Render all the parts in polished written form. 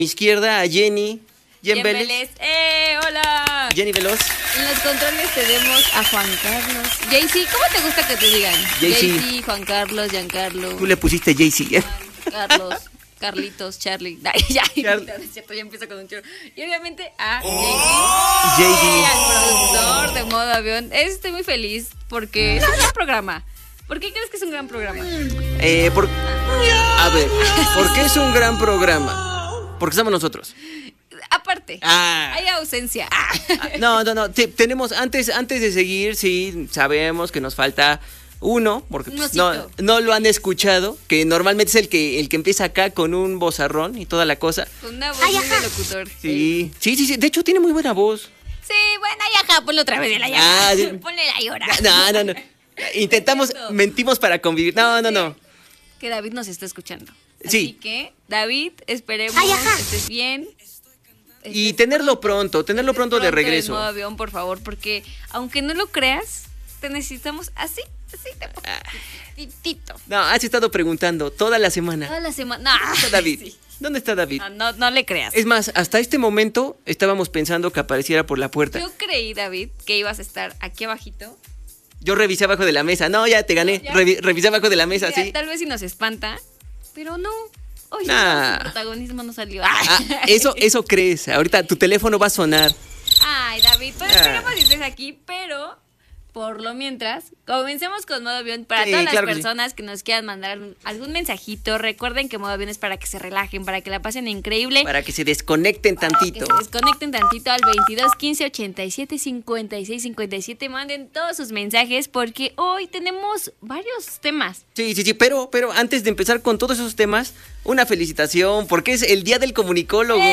mi izquierda a Jenny. Jen Vélez. ¡Hola! Jenny Veloz. En los controles tenemos a Juan Carlos. JC, ¿cómo te gusta que te digan? JC, Juan Carlos, Giancarlo. Tú le pusiste JC. Carlos, Carlitos, Charlie. Ya empiezo con un chorro. Y obviamente a JD, al productor de Modo Avión. Estoy muy feliz porque es un gran programa. ¿Por qué crees que es un gran programa? A ver, ¿por qué es un gran programa? Porque somos nosotros. Aparte, hay ausencia. No. Tenemos, antes de seguir, sí, sabemos que nos falta uno, porque no lo han escuchado, que normalmente es el que empieza acá con un vozarrón y toda la cosa. Con una voz muy de locutor. Sí. De hecho tiene muy buena voz. Sí, bueno, ayaja, ponlo otra vez, ayaja. Ponle la llora. No. Mentimos para convivir. No. Que David nos está escuchando. Sí. Así que, David, esperemos que estés bien. Y tenerlo pronto de regreso. En Modo Avión, por favor, porque aunque no lo creas, te necesitamos así de poquitito. No, has estado preguntando toda la semana. No. ¿Dónde está David? Sí. ¿Dónde está David? No le creas. Es más, hasta este momento estábamos pensando que apareciera por la puerta. Yo creí, David, que ibas a estar aquí abajito. Yo revisé abajo de la mesa. No, ya te gané. Revisé abajo de la mesa, mira, sí. Tal vez si nos espanta, pero no. Hoy su protagonismo no salió. Eso crees. Ahorita tu teléfono va a sonar. Ay, David, pues esperemos que estés aquí, pero por lo mientras, comencemos con Modo Avión. Para todas las personas que nos quieran mandar algún mensajito, recuerden que Modo Avión es para que se relajen, para que la pasen increíble. Para que se desconecten tantito. Al 22 15 87 56 57. Manden todos sus mensajes porque hoy tenemos varios temas. Sí, pero antes de empezar con todos esos temas, una felicitación porque es el Día del Comunicólogo.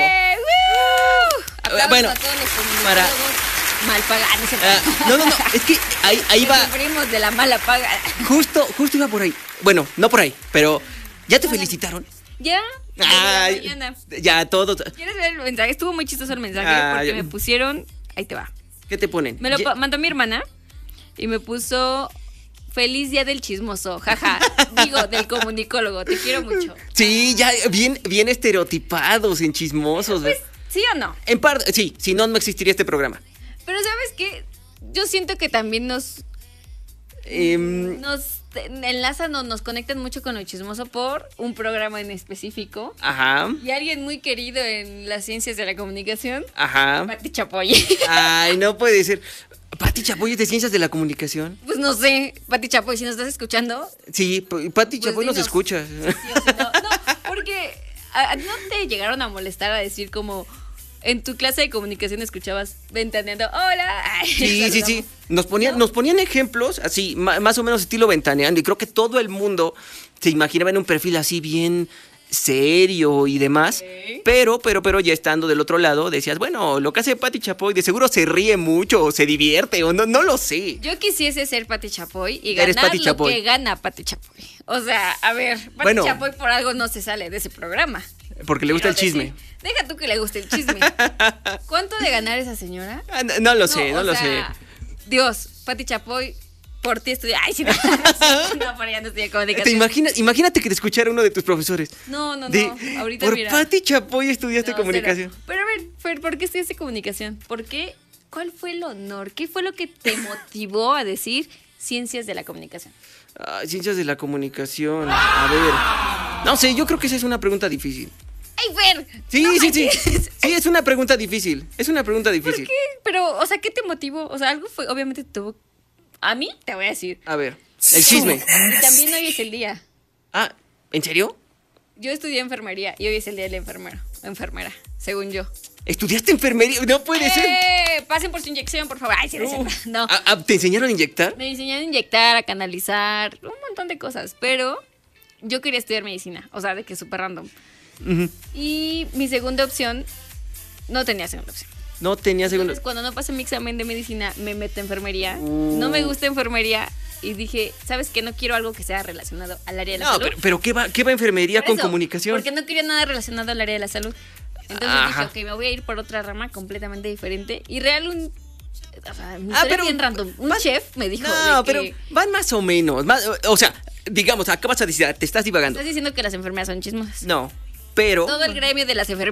Bueno, a todos los comunicólogos mal pagados. No, es que ahí va. Sufrimos de la mala paga. Justo iba por ahí. Bueno, no por ahí, pero ¿ya te felicitaron? Ya. Ya, todo. ¿Quieres ver el mensaje? Estuvo muy chistoso el mensaje porque me pusieron. Ahí te va. ¿Qué te ponen? Me lo mandó mi hermana y me puso: feliz día del chismoso, jaja. Digo, del comunicólogo, te quiero mucho. Sí, ya bien estereotipados en chismosos. Pues, ¿sí o no? En parte, sí, si no existiría este programa. Pero ¿sabes qué? Yo siento que también nos enlazan o nos conectan mucho con lo chismoso por un programa en específico. Ajá. Y alguien muy querido en las ciencias de la comunicación. Ajá. Pati Chapoy. Ay, no puede ser. ¿Pati Chapoy es de ciencias de la comunicación? Pues no sé, Pati Chapoy, si nos estás escuchando. Sí, Pati Chapoy nos escucha. Sí, no, porque ¿no te llegaron a molestar a decir como... En tu clase de comunicación escuchabas ventaneando, hola? Sí. Nos ponían ejemplos, así, más o menos estilo ventaneando. Y creo que todo el mundo se imaginaba en un perfil así bien serio y demás. Okay. Pero ya estando del otro lado, decías, bueno, lo que hace Pati Chapoy, de seguro se ríe mucho o se divierte o no lo sé. Yo quisiese ser Pati Chapoy y ganar lo que gana Pati Chapoy. O sea, a ver, Pati Chapoy por algo no se sale de ese programa. Porque le gusta el chisme. Deja tú que le guste el chisme. ¿Cuánto de ganar esa señora? No lo sé. Dios, Pati Chapoy, por ti estudié. Ay, sí, no, para allá no estudié comunicación. Imagínate que te escuchara uno de tus profesores. No. Ahorita por Pati Chapoy estudiaste comunicación. Cero. Pero a ver, Fer, ¿por qué estudiaste comunicación? ¿Cuál fue el honor? ¿Qué fue lo que te motivó a decir ciencias de la comunicación? Ciencias de la comunicación. A ver. No sé, yo creo que esa es una pregunta difícil. ¡Ay, Fer! Sí. Sí, es una pregunta difícil. ¿Por qué? Pero, o sea, ¿qué te motivó? O sea, algo fue, obviamente tuvo... A mí, te voy a decir. A ver, el chisme. Y también hoy es el día. ¿En serio? Yo estudié enfermería y hoy es el día del enfermera, según yo. ¿Estudiaste enfermería? No puede ser. Pasen por su inyección, por favor. Ay, sí, no. ¿Te enseñaron a inyectar? Me enseñaron a inyectar, a canalizar, un montón de cosas. Pero yo quería estudiar medicina, o sea, de que súper random. Uh-huh. Y mi segunda opción, no tenía segunda opción. No tenía segunda. Entonces, cuando no pasé mi examen de medicina, me meto a enfermería. No me gusta enfermería. Y dije, ¿sabes qué? No quiero algo que sea relacionado al área de la salud. Pero ¿qué va enfermería con comunicación? Porque no quería nada relacionado al área de la salud. Entonces dije, ok, me voy a ir por otra rama completamente diferente. Y real, pero bien random. Un chef me dijo. Pero van más o menos. O sea, digamos, acabas de decir, te estás divagando. ¿Estás diciendo que las enfermeras son chismosas? No, pero... Todo el gremio de las enfermeras